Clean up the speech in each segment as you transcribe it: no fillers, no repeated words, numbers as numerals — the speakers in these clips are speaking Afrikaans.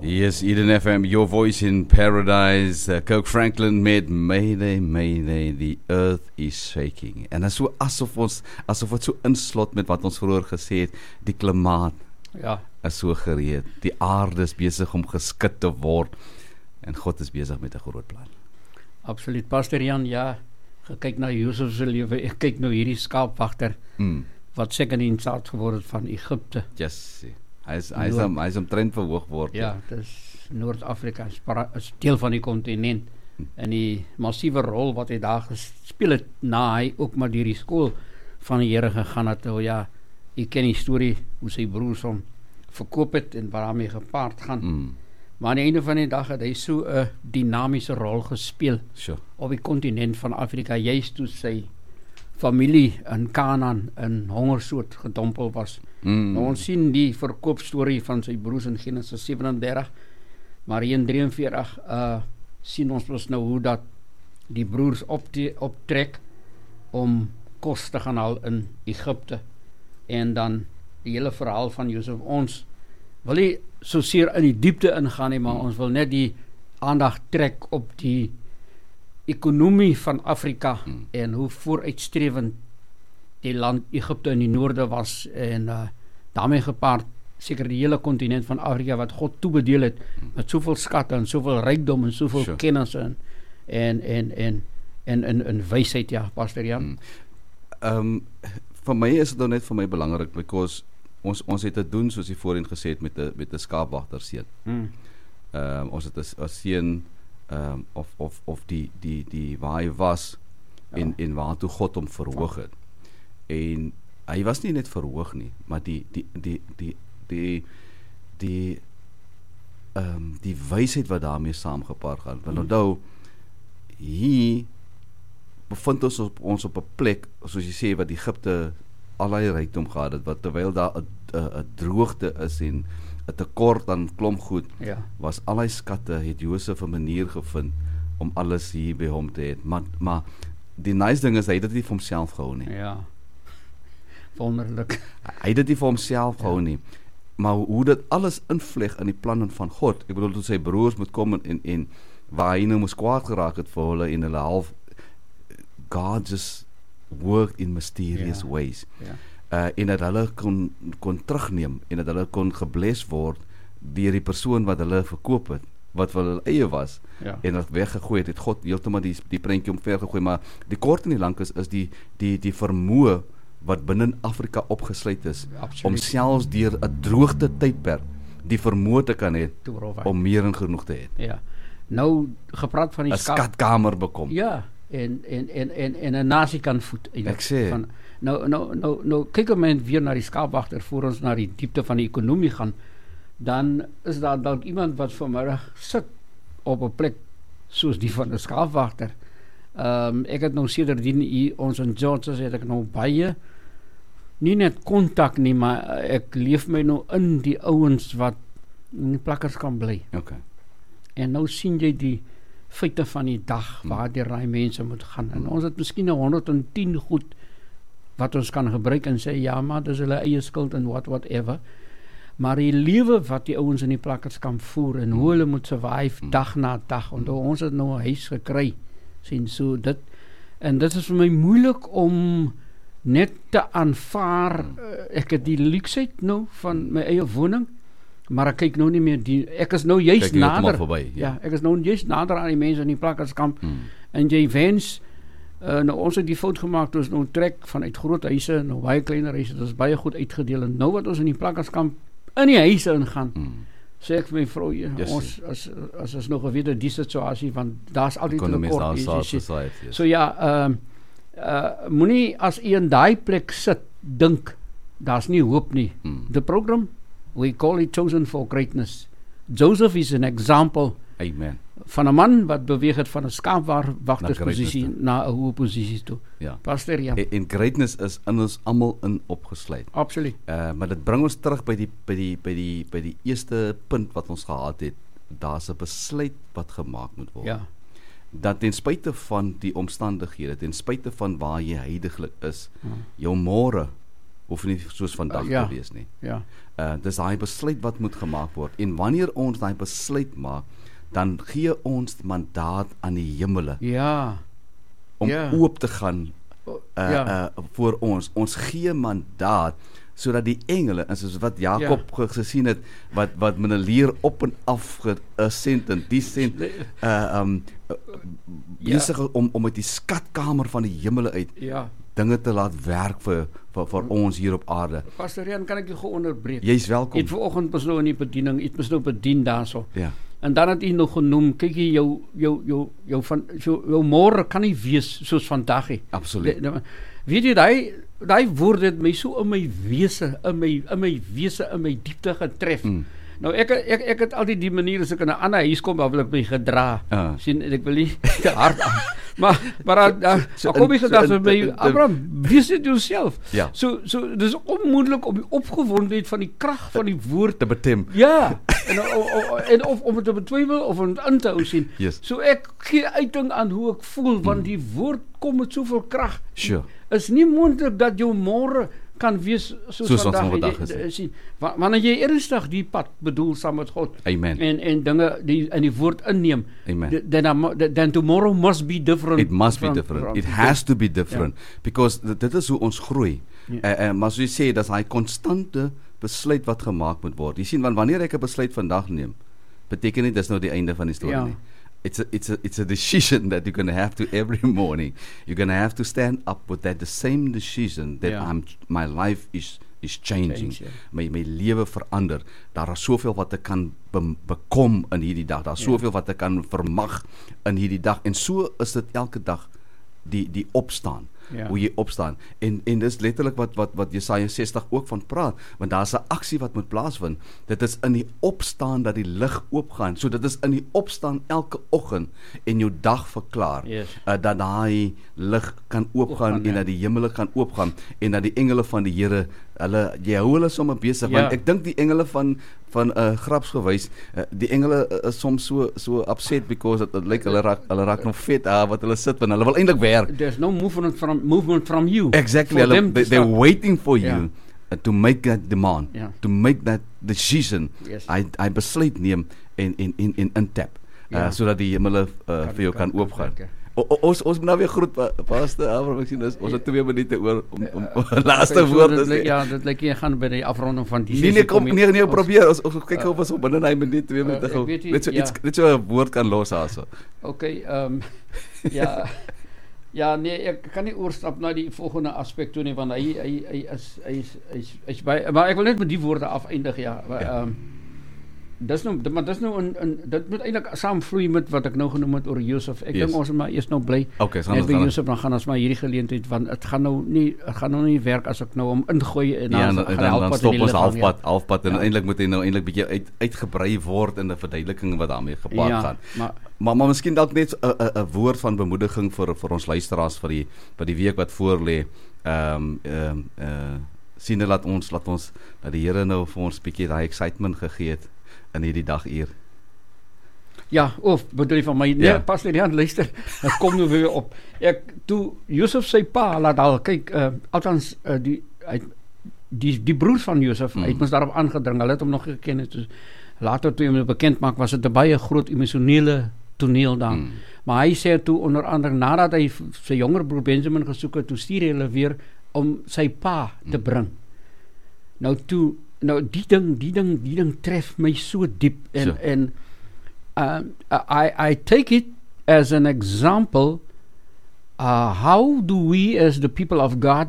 Yes, Eden FM, your voice in paradise. Kirk Franklin met Mayday, Mayday, the earth is shaking. En is so asof het so inslot met wat ons vroeër gesê het, die klimaat is so gereed. Die aarde is besig om geskit te word en God is besig met 'n groot plan. Absoluut, Pastor Jan, ja, gekyk na Josef se lewe, ek kyk nou hierdie skaapwagter, wat second in charge geword het van Egypte. Yes, Hy is omtrent verhoog word. Ja, dit is Noord-Afrika, is deel van die kontinent. En die massiewe rol wat hy daar gespeel het, na hy ook maar deur die skool van die Here gegaan het. Ja, jy ken die storie, hoe sy broers hom verkoop het en waar hy gepaard gaan. Maar aan die einde van die dag het hy so 'n dinamiese rol gespeel op die kontinent van Afrika, juist toe sy familie in Kanaan in hongersoort gedompel was. Nou, ons sien die verkoopstorie van sy broers in Genesis 37, maar hier in 43 sien ons nou hoe dat die broers optrek om kos te gaan haal in Egypte. En dan die hele verhaal van Josef. Ons wil nie so seer in die diepte ingaan nie, maar ons wil net die aandag trek op die ekonomie van Afrika en hoe vooruitstrevend die land Egypte in die noorde was en daarmee gepaard seker die hele kontinent van Afrika wat God toebedeel het met soveel skatte en soveel rykdom en soveel kennis en wysheid, ja, Pastor Jan. Vir my is dit nou net vir my belangrik, because ons het te doen soos jy voorheen gesê het met 'n skaapwagter seun. Ons het 'n seun of die waar hy was en waartoe God hom verhoog het. En hy was nie net verhoog nie, maar die wysheid wat daarmee saamgepaard gaan. Want onthou, hier bevind ons op 'n plek, soos jy sê, wat Egypte allerlei rykdom gehad het, wat terwyl daar 'n droogte is en 'n tekort aan klomp goed, was allerlei skatte, het Josef 'n manier gevind om alles hier by hom te hê. Maar die nice ding is, hy het dit nie vir homself gehou nie. Ja, wonderlik. Hy het dit nie vir homself gehou nie. Maar hoe dit alles invleg in die planne van God, ek bedoel, toe sy broers moet kom en waar hy nou moes kwaad geraak het vir hulle en hulle half, God just worked in mysterious ways. En dat hulle kon terugneem en dat hulle kon gebless word deur die persoon wat hulle verkoop het, wat vir hulle eie was, en dat weggegooi het God heeltemal die prentjie omver gegooi. Maar die kort en die lank is die vermoë wat binne Afrika opgesluit is, om selfs deur 'n droogte tydperk die vermoë te kan hê om meer en genoeg te hê. Ja. Nou gepraat van die 'n skatkamer bekom. Ja, en 'n nasie kan voed. Ek sê. Nou kyk op men weer na die skaapwagter voor ons na die diepte van die ekonomie gaan, dan is daar dalk iemand wat vanmiddag sit op 'n plek soos die van 'n skaapwagter. Ek het nou sedertdien ons in George het ek nou baie nie net kontak nie, maar ek leef my nou in die ouens wat in die plakkers kan bly. En nou sien jy die feite van die dag waar die raai mense moet gaan. En ons het miskien 110 goed wat ons kan gebruik en sê, ja, maar dis hulle eie skuld en whatever. Maar die lewe wat die ouens in die plakkers kan voer en hoe hulle moet survive dag na dag. En ons het nou 'n huis gekry. Sien so dit. En dit is vir my moeilik om net te aanvaar. Ek het die luksheid nou van my eie woning, maar ek kyk nou nie meer ek is nou juist nader. Ek is nou juist nader aan die mense in die plakkerskamp. En jy wens nou ons het die fout gemaak, ons nou trek vanuit groot huise, nou baie kleiner huise, dit is baie goed uitgedeel, en nou wat ons in die plakkerskamp in die huise ingaan, sê ek vir my vrou, ons as nog geweet die situasie, want daar's altyd tekort. So ja, moenie as jy in daai plek sit, dink, daar's nie hoop nie. The program, we call it chosen for greatness. Joseph is an example. Amen. Van 'n man wat beweeg het van 'n skaapwagtersposisie na 'n hoë posisie toe. Pastor Jan. En greatness is in ons almal in opgesluit. Absoluut. Maar dit bring ons terug by die eerste punt wat ons gehad het. Daar's 'n besluit wat gemaak moet word. Dat ten spyte van die omstandighede, ten spyte van waar jy heidaglik is, jou môre hoef nie soos vandag Ja. te wees nie. Ja. Dis daai besluit wat moet gemaak word. En wanneer ons daai besluit maak, dan gee ons mandaat aan die hemele Ja. om Ja. oop te gaan Ja. voor ons. Ons gee mandaat sodat die engele, en soos wat Jakob gesien het, wat met 'n lier op en af gesend en descend, besig om uit die skatkamer van die hemele uit Ja. dinge te laat werk vir ons hier op aarde. Pastor Jan, kan ek jou onderbreek? Jy's welkom. Het vanoggend mos nou in die bediening, het mos nou bedien daarso. Ja. En dan het hy nog genoem, kyk jy jou môre kan nie wees soos vandag nie. Absoluut. Weet jy, daai woord het my so in my wese, in my diepte getref. Nou ek het altyd die manier as ek in 'n ander huis kom, dan wil ek my gedra. Sien, ek wil nie te hard aan. Maar dan kom ek gedagte vir my, Abraham, wees dit jouself. Ja. So dis onmoontlik om die opgewondenheid van die krag van die woord te betem. Ja. En of om het te betwyfel of om het in te hou sien. Yes. So ek gee uiting aan hoe ek voel, want die woord kom met soveel krag. Sure. Is nie moontlik dat jou môre kan wees soos vandag sien. Wanneer jy ernstig die pad bedoel saam met God. Amen. En dinge in die woord inneem. Amen. Then tomorrow must be different. It must be different. It has to be different. Because dit is hoe ons groei. Maar soos jy sê, dat is hy konstante besluit wat gemaak moet word. Jy sien, want wanneer ek 'n besluit vandag neem, beteken nie dis nou die einde van die storie nie. It's a decision that you're going to have to every morning. You're going to have to stand up with the same decision that my life is changing. My lewe verander. Daar is soveel wat ek kan bekom in hierdie dag. Daar is soveel wat ek kan vermag in hierdie dag. En so is dit elke dag die opstaan. Hoe jy opstaan. En dis letterlik wat Jesaja 60 ook van praat, want daar's 'n aksie wat moet plaasvind. Dit is in die opstaan dat die lig oopgaan. So dit is in die opstaan elke oggend en jou dag verklaar. Dat daai lig kan oopgaan en dat die hemele kan oopgaan en dat die engele van die Here, jy hou hulle sommer besig, want ek dink die engele van grapsgewys, die engele is soms so upset because it lyk hulle raak nog vet wat hulle sit, want hulle wil eintlik werk. There's no movement from you. Exactly. They're waiting for you to make that demand, to make that decision. Hy besluit neem en intap, sodat die hemele vir jou kan oopgaan. Ons moet nou weer groet, Pastor Abraham, ek sien ons het 2 minute oor om laaste woord te sê. Ja, dit lyk jy gaan by die afronding van die sessie kom. Nee, probeer. Ons kyk of ons binne 'n minuut 2 minute gou net so 'n woord kan los daarso. Okay, ja, nee, ek kan nie oorstap na die volgende aspek toe nie, want hy is by, maar ek wil net met die woorde afeindig, dis nou dit moet eintlik saamvloei met wat ek nou genoem het oor Josef. Ek dink ons moet maar eers nou bly. Net by Josef, dan gaan ons maar hierdie geleentheid, want het gaan nou nie werk as ek nou hom ingooi en dan stop ons halfpad en eintlik moet hy nou eintlik bietjie uitgebrei word in 'n verduideliking wat daarmee gepaard gaan. Maar miskien dalk net 'n woord van bemoediging vir ons luisteraars vir die week wat voorlê. Sien laat ons dat die Here nou vir ons bietjie daai excitement gegee het in hierdie daguur. Ja, of bedoel jy van my? Nee, Pastor Jan, luister, ek kom nou weer op. Toe Josef sy pa laat al kyk, althans die broers van Josef, hy het ons daarop aangedring, hulle het hom nog geken het. Dus later toe hy hom bekend maak, was dit 'n baie groot emosionele toneel dan. Maar hy sê toe onder andere, nadat hy sy jonger broer Benjamin gesoek het, toe stuur hy hulle weer om sy pa te bring. Nou die ding tref my so diep en I take it as an example how do we as the people of God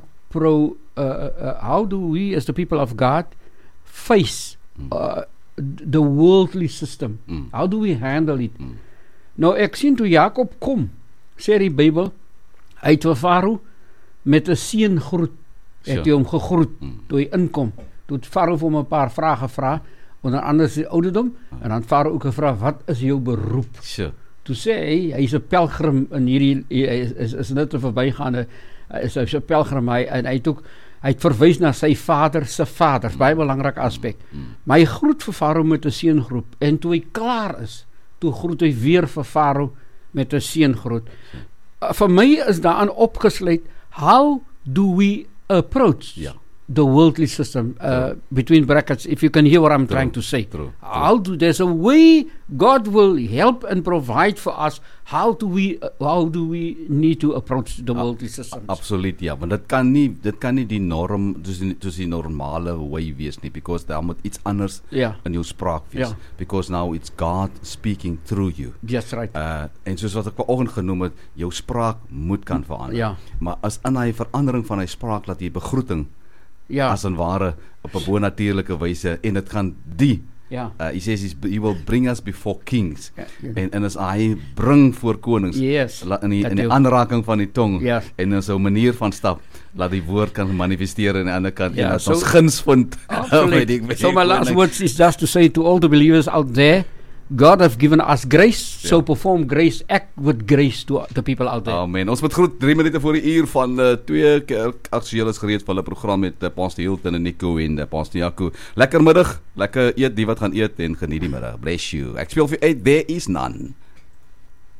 face the worldly system? How do we handle it? Nou ek sien toe Jakob kom, sê die Bybel, hy het vir Farao met 'n seën groet, het hy hom gegroet toe hy inkom. Toe het Farao vir hom 'n paar vrae gevra, onder andere sy ouderdom, en dan Farao ook gevra, wat is jou beroep? Toe sê hy is 'n pelgrim in hierdie, is net 'n verbygaande, is 'n pelgrim, en hy het verwys na sy vader se vader, baie belangrike aspek. Maar hy groet vir Farao met 'n seëngroet, en toe hy klaar is, toe groet hy weer vir Farao met 'n seëngroet. Vir my is daaraan opgesluit, how do we approach the worldly system, between brackets, if you can hear what I'm trying to say. True. There's a way God will help and provide for us. How do we need to approach the worldly systems? Absoluut, ja, want dit kan nie die norm, dus die normale way wees nie, because daar moet iets anders in jou spraak wees, because now it's God speaking through you. That's right. En soos wat ek vanoggend genoem het, jou spraak moet kan verander. Maar as in hy verandering van hy spraak, laat die begroeting as en ware op 'n bonatuurlike wyse, en dit gaan he says he will bring us before kings, en as hy bring voor konings, in die aanraking van die tong, en in so 'n manier van stap, laat die woord kan manifesteer aan die ander kant, en as ons guns vind. So my last words is just to say to all the believers out there, God has given us grace, so perform grace, act with grace to the people out there. Amen. Ons moet groet 3 minute voor die uur van 2 aktueel is gereed vir hulle program met Pastor Hilton en Nico en Pastor Jaco. Lekker middag, lekker eet, die wat gaan eet, en geniet die middag. Bless you. Ek speel vir 8, there is none.